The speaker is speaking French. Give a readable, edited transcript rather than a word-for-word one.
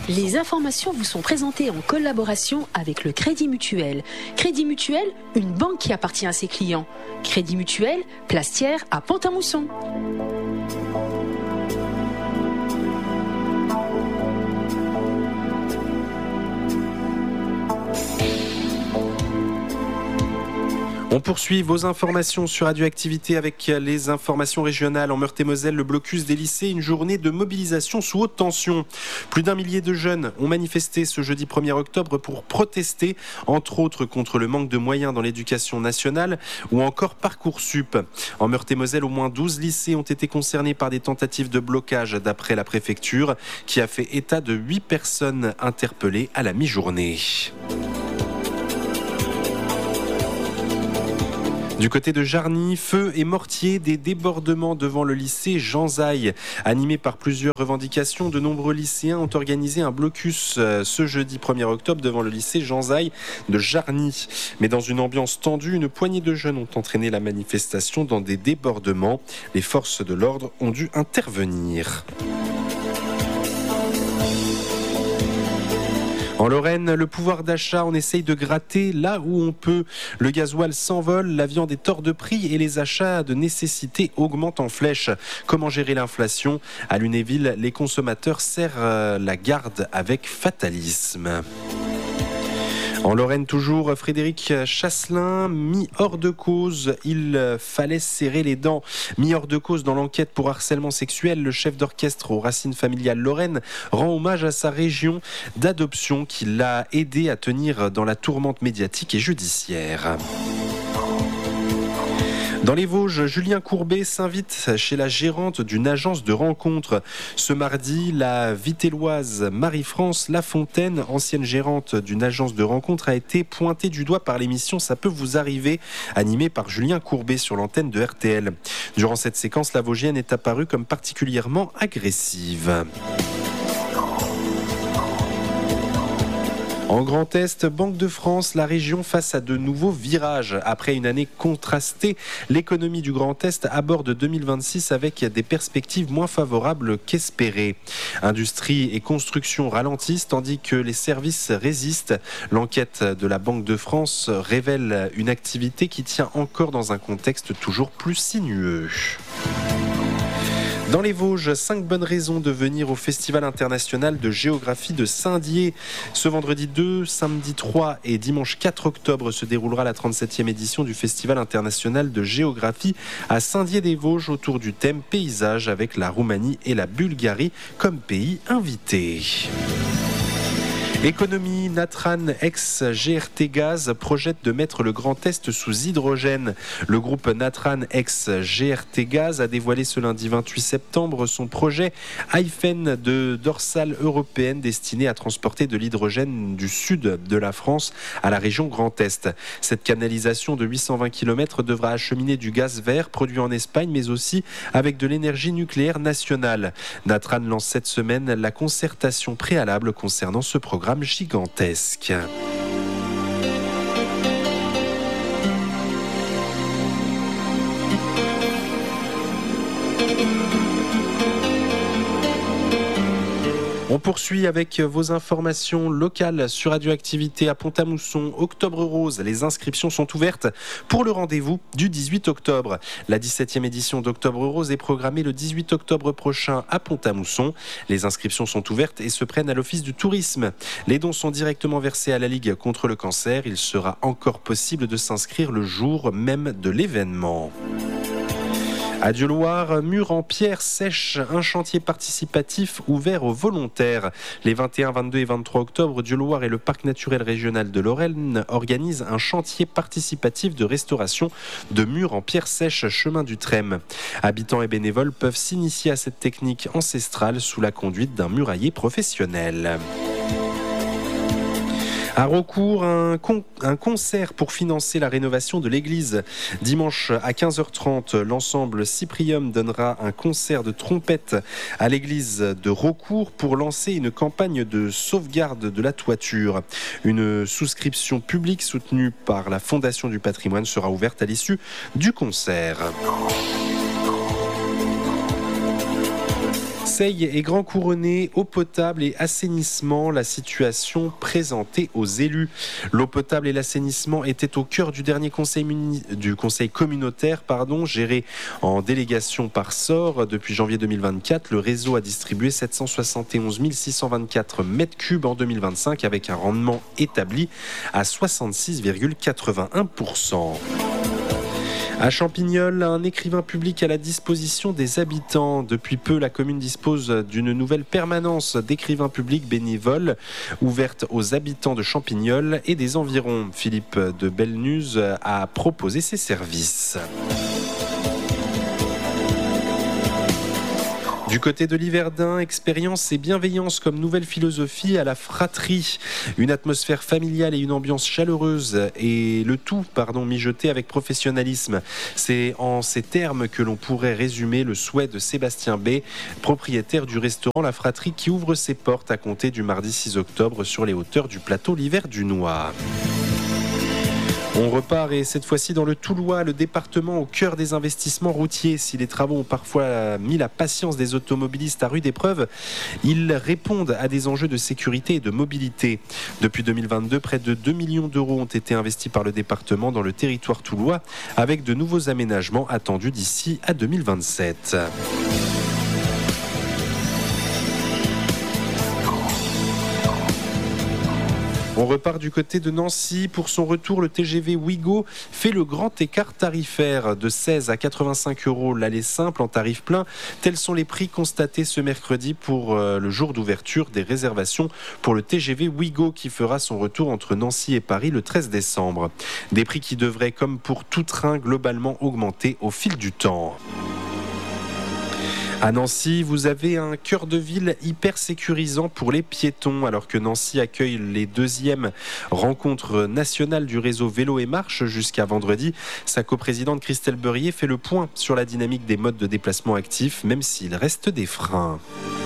Les informations vous sont présentées en collaboration avec le Crédit Mutuel. Crédit Mutuel, une banque qui appartient à ses clients. Crédit Mutuel, Plastière à Pont-à-Mousson. On poursuit vos informations sur Radioactivité avec les informations régionales. En Meurthe-et-Moselle, le blocus des lycées, une journée de mobilisation sous haute tension. Plus d'1 millier de jeunes ont manifesté ce jeudi 1er octobre pour protester, entre autres contre le manque de moyens dans l'éducation nationale ou encore Parcoursup. En Meurthe-et-Moselle, au moins 12 lycées ont été concernés par des tentatives de blocage d'après la préfecture qui a fait état de 8 personnes interpellées à la mi-journée. Du côté de Jarny, feu et mortier, des débordements devant le lycée Jean Zay. Animé par plusieurs revendications, de nombreux lycéens ont organisé un blocus ce jeudi 1er octobre devant le lycée Jean Zay de Jarny. Mais dans une ambiance tendue, une poignée de jeunes ont entraîné la manifestation dans des débordements. Les forces de l'ordre ont dû intervenir. En Lorraine, le pouvoir d'achat, on essaye de gratter là où on peut. Le gasoil s'envole, la viande est hors de prix et les achats de nécessité augmentent en flèche. Comment gérer l'inflation ? À Lunéville, les consommateurs serrent la garde avec fatalisme. En Lorraine toujours, Frédéric Chasselin, mis hors de cause, il fallait serrer les dents. Mis hors de cause dans l'enquête pour harcèlement sexuel, le chef d'orchestre aux Racines familiales Lorraine rend hommage à sa région d'adoption qui l'a aidé à tenir dans la tourmente médiatique et judiciaire. Dans les Vosges, Julien Courbet s'invite chez la gérante d'une agence de rencontres. Ce mardi, la Vitelloise Marie-France Lafontaine, ancienne gérante d'une agence de rencontres, a été pointée du doigt par l'émission Ça peut vous arriver, animée par Julien Courbet sur l'antenne de RTL. Durant cette séquence, la Vosgienne est apparue comme particulièrement agressive. En Grand Est, Banque de France, la région face à de nouveaux virages. Après une année contrastée, l'économie du Grand Est aborde 2026 avec des perspectives moins favorables qu'espérées. Industrie et construction ralentissent tandis que les services résistent. L'enquête de la Banque de France révèle une activité qui tient encore dans un contexte toujours plus sinueux. Dans les Vosges, 5 bonnes raisons de venir au Festival international de géographie de Saint-Dié. Ce vendredi 2, samedi 3 et dimanche 4 octobre se déroulera la 37e édition du Festival international de géographie à Saint-Dié-des-Vosges autour du thème paysage avec la Roumanie et la Bulgarie comme pays invités. Économie, Natran ex-GRT Gaz projette de mettre le Grand Est sous hydrogène. Le groupe Natran ex-GRT Gaz a dévoilé ce lundi 28 septembre son projet Hyphen de dorsale européenne destiné à transporter de l'hydrogène du sud de la France à la région Grand Est. Cette canalisation de 820 km devra acheminer du gaz vert produit en Espagne mais aussi avec de l'énergie nucléaire nationale. Natran lance cette semaine la concertation préalable concernant ce programme gigantesque. On poursuit avec vos informations locales sur Radioactivité à Pont-à-Mousson. Octobre Rose, les inscriptions sont ouvertes pour le rendez-vous du 18 octobre. La 17e édition d'Octobre Rose est programmée le 18 octobre prochain à Pont-à-Mousson. Les inscriptions sont ouvertes et se prennent à l'Office du tourisme. Les dons sont directement versés à la Ligue contre le cancer. Il sera encore possible de s'inscrire le jour même de l'événement. À Dieuloir, mur en pierre sèche, un chantier participatif ouvert aux volontaires. Les 21, 22 et 23 octobre, Dieuloir et le Parc naturel régional de Lorraine organisent un chantier participatif de restauration de murs en pierre sèche chemin du Trême. Habitants et bénévoles peuvent s'initier à cette technique ancestrale sous la conduite d'un murailler professionnel. À Raucourt, un concert pour financer la rénovation de l'église. Dimanche à 15h30, l'ensemble Cyprium donnera un concert de trompette à l'église de Raucourt pour lancer une campagne de sauvegarde de la toiture. Une souscription publique soutenue par la Fondation du patrimoine sera ouverte à l'issue du concert. Seille et Grand Couronné, eau potable et assainissement, la situation présentée aux élus. L'eau potable et l'assainissement étaient au cœur du dernier conseil communautaire, géré en délégation par sort. Depuis janvier 2024, le réseau a distribué 771 624 mètres cubes en 2025 avec un rendement établi à 66,81%. À Champignol, un écrivain public à la disposition des habitants. Depuis peu, la commune dispose d'une nouvelle permanence d'écrivains publics bénévoles ouverte aux habitants de Champignol et des environs. Philippe de Belnuz a proposé ses services. Du côté de l'Yverdun, expérience et bienveillance comme nouvelle philosophie à la fratrie. Une atmosphère familiale et une ambiance chaleureuse et le tout, mijoté avec professionnalisme. C'est en ces termes que l'on pourrait résumer le souhait de Sébastien B, propriétaire du restaurant La Fratrie qui ouvre ses portes à compter du mardi 6 octobre sur les hauteurs du plateau l'Yverdunois. On repart et cette fois-ci dans le Toulois, le département au cœur des investissements routiers. Si les travaux ont parfois mis la patience des automobilistes à rude épreuve, ils répondent à des enjeux de sécurité et de mobilité. Depuis 2022, près de 2 millions d'euros ont été investis par le département dans le territoire toulois avec de nouveaux aménagements attendus d'ici à 2027. On repart du côté de Nancy. Pour son retour, le TGV Ouigo fait le grand écart tarifaire de 16 à 85 euros l'aller simple en tarif plein. Tels sont les prix constatés ce mercredi pour le jour d'ouverture des réservations pour le TGV Ouigo qui fera son retour entre Nancy et Paris le 13 décembre. Des prix qui devraient, comme pour tout train, globalement augmenter au fil du temps. À Nancy, vous avez un cœur de ville hyper sécurisant pour les piétons. Alors que Nancy accueille les deuxièmes rencontres nationales du réseau Vélo et Marche jusqu'à vendredi, sa coprésidente Christelle Beurier fait le point sur la dynamique des modes de déplacement actifs, même s'il reste des freins.